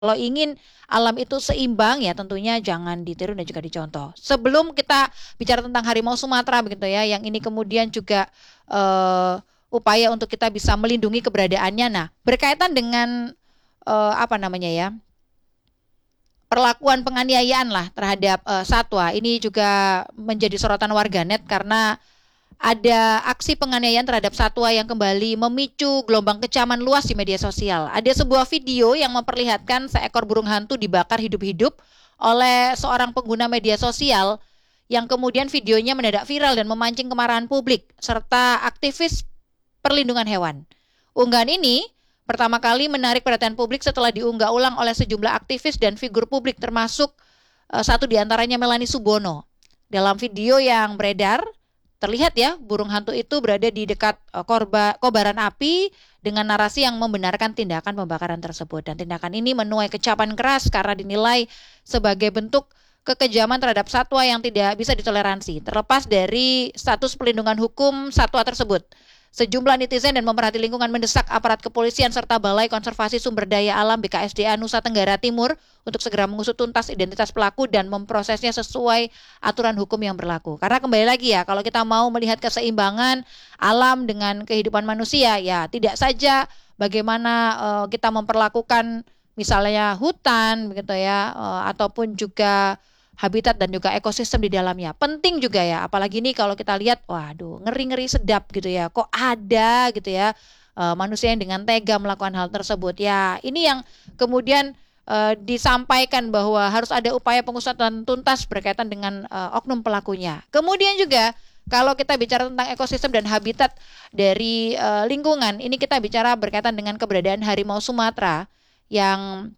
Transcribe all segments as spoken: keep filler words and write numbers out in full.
Kalau ingin alam itu seimbang ya tentunya jangan ditiru dan juga dicontoh. Sebelum kita bicara tentang harimau Sumatera begitu ya, yang ini kemudian juga uh, upaya untuk kita bisa melindungi keberadaannya. Nah, berkaitan dengan uh, apa namanya ya, perlakuan penganiayaan lah terhadap uh, satwa, ini juga menjadi sorotan warganet karena ada aksi penganiayaan terhadap satwa yang kembali memicu gelombang kecaman luas di media sosial. Ada sebuah video yang memperlihatkan seekor burung hantu dibakar hidup-hidup oleh seorang pengguna media sosial yang kemudian videonya mendadak viral dan memancing kemarahan publik serta aktivis perlindungan hewan. Unggahan ini pertama kali menarik perhatian publik setelah diunggah ulang oleh sejumlah aktivis dan figur publik termasuk uh, satu diantaranya Melanie Subono. Dalam video yang beredar, terlihat ya, burung hantu itu berada di dekat uh, korba, kobaran api dengan narasi yang membenarkan tindakan pembakaran tersebut. Dan tindakan ini menuai kecapan keras karena dinilai sebagai bentuk kekejaman terhadap satwa yang tidak bisa ditoleransi, terlepas dari status pelindungan hukum satwa tersebut. Sejumlah netizen dan pemerhati lingkungan mendesak aparat kepolisian serta Balai Konservasi Sumber Daya Alam B K S D A Nusa Tenggara Timur untuk segera mengusut tuntas identitas pelaku dan memprosesnya sesuai aturan hukum yang berlaku. Karena kembali lagi ya, kalau kita mau melihat keseimbangan alam dengan kehidupan manusia, ya tidak saja bagaimana uh, kita memperlakukan misalnya hutan begitu ya, uh, ataupun juga habitat dan juga ekosistem di dalamnya. Penting juga ya, apalagi ini kalau kita lihat, waduh, ngeri-ngeri sedap gitu ya. Kok ada gitu ya uh, manusia yang dengan tega melakukan hal tersebut. Ya, ini yang kemudian uh, disampaikan bahwa harus ada upaya pengusutan tuntas berkaitan dengan uh, oknum pelakunya. Kemudian juga kalau kita bicara tentang ekosistem dan habitat dari uh, lingkungan, ini kita bicara berkaitan dengan keberadaan harimau Sumatera yang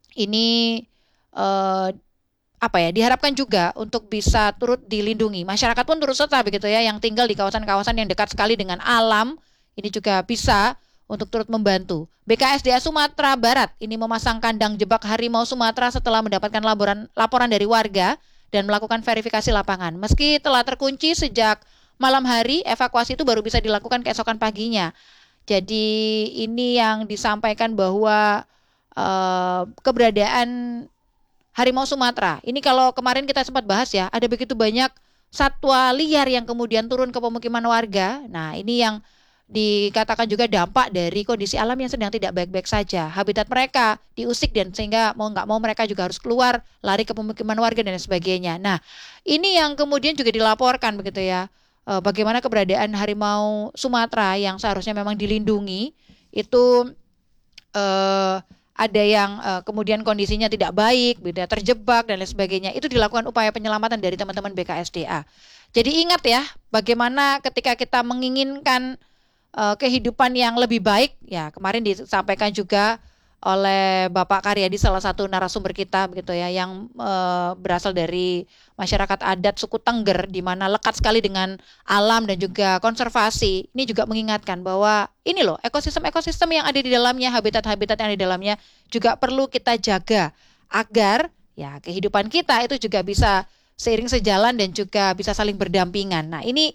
ini uh, apa ya, diharapkan juga untuk bisa turut dilindungi. Masyarakat pun turut serta begitu ya, yang tinggal di kawasan-kawasan yang dekat sekali dengan alam, ini juga bisa untuk turut membantu. B K S D A Sumatera Barat ini memasang kandang jebak harimau Sumatera setelah mendapatkan laporan laporan dari warga dan melakukan verifikasi lapangan. Meski telah terkunci sejak malam hari, evakuasi itu baru bisa dilakukan keesokan paginya. Jadi ini yang disampaikan bahwa uh, keberadaan harimau Sumatera. Ini kalau kemarin kita sempat bahas ya, ada begitu banyak satwa liar yang kemudian turun ke pemukiman warga. Nah, ini yang dikatakan juga dampak dari kondisi alam yang sedang tidak baik-baik saja. Habitat mereka diusik dan sehingga mau nggak mau mereka juga harus keluar, lari ke pemukiman warga dan sebagainya. Nah, ini yang kemudian juga dilaporkan begitu ya. Bagaimana keberadaan harimau Sumatera yang seharusnya memang dilindungi itu eh, ada yang uh, kemudian kondisinya tidak baik, beda terjebak dan lain sebagainya. Itu dilakukan upaya penyelamatan dari teman-teman B K S D A. Jadi ingat ya, bagaimana ketika kita menginginkan uh, kehidupan yang lebih baik, ya kemarin disampaikan juga oleh Bapak Karyadi, salah satu narasumber kita begitu ya, yang uh, berasal dari masyarakat adat suku Tengger di mana lekat sekali dengan alam dan juga konservasi. Ini juga mengingatkan bahwa ini loh, ekosistem-ekosistem yang ada di dalamnya, habitat-habitat yang ada di dalamnya juga perlu kita jaga agar ya kehidupan kita itu juga bisa seiring sejalan dan juga bisa saling berdampingan. Nah, ini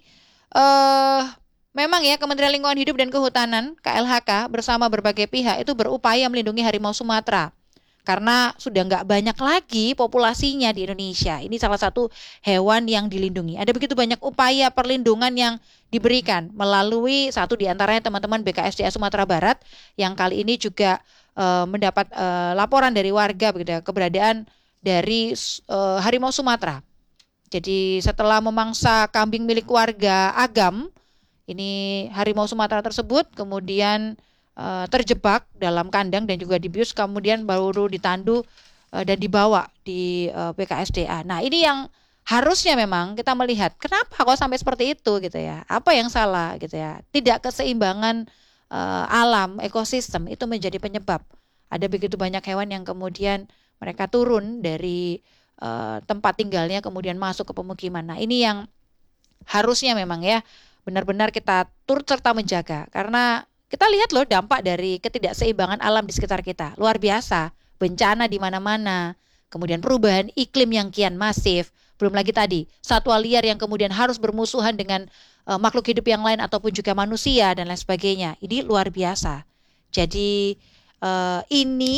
eh uh, memang ya, Kementerian Lingkungan Hidup dan Kehutanan K L H K bersama berbagai pihak itu berupaya melindungi harimau Sumatera karena sudah nggak banyak lagi populasinya di Indonesia. Ini salah satu hewan yang dilindungi. Ada begitu banyak upaya perlindungan yang diberikan melalui satu diantaranya teman-teman B K S D A Sumatera Barat yang kali ini juga uh, mendapat uh, laporan dari warga begitu ya, keberadaan dari uh, harimau Sumatera. Jadi setelah memangsa kambing milik warga Agam, ini harimau Sumatera tersebut kemudian uh, terjebak dalam kandang dan juga dibius, kemudian baru ditandu uh, dan dibawa di uh, B K S D A. Nah, ini yang harusnya memang kita melihat kenapa kok sampai seperti itu gitu ya. Apa yang salah gitu ya. Tidak keseimbangan uh, alam, ekosistem itu menjadi penyebab. Ada begitu banyak hewan yang kemudian mereka turun dari uh, tempat tinggalnya kemudian masuk ke pemukiman. Nah, ini yang harusnya memang ya benar-benar kita turut serta menjaga, karena kita lihat loh dampak dari ketidakseimbangan alam di sekitar kita luar biasa, bencana di mana-mana, kemudian perubahan iklim yang kian masif, belum lagi tadi satwa liar yang kemudian harus bermusuhan dengan uh, makhluk hidup yang lain ataupun juga manusia dan lain sebagainya. Ini luar biasa. Jadi uh, ini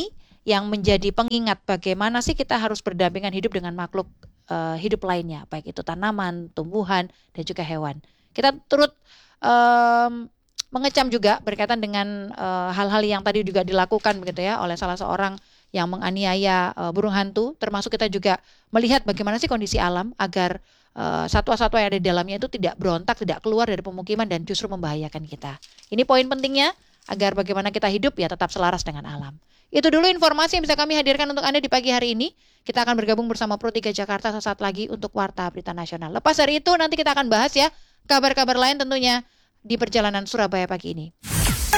yang menjadi pengingat bagaimana sih kita harus berdampingan hidup dengan makhluk uh, hidup lainnya, baik itu tanaman, tumbuhan, dan juga hewan. Kita turut um, mengecam juga berkaitan dengan uh, hal-hal yang tadi juga dilakukan begitu ya oleh salah seorang yang menganiaya uh, burung hantu, termasuk kita juga melihat bagaimana sih kondisi alam agar uh, satwa-satwa yang ada di dalamnya itu tidak berontak, tidak keluar dari pemukiman dan justru membahayakan kita. Ini poin pentingnya agar bagaimana kita hidup ya tetap selaras dengan alam. Itu dulu informasi yang bisa kami hadirkan untuk Anda di pagi hari ini. Kita akan bergabung bersama Pro tiga Jakarta sesaat lagi untuk Warta Berita Nasional. Lepas dari itu nanti kita akan bahas ya kabar-kabar lain tentunya di perjalanan Surabaya pagi ini.